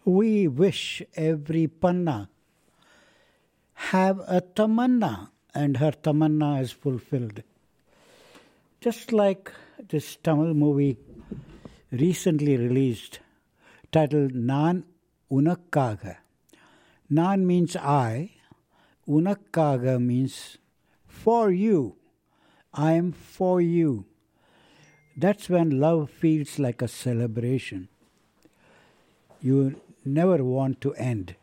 We wish every panna have a tamanna and her tamanna is fulfilled. Just like this Tamil movie recently released titled Naan Unakkaga. Naan means I, Unakkaga means for you. I am for you. That's when love feels like a celebration. You never want to end.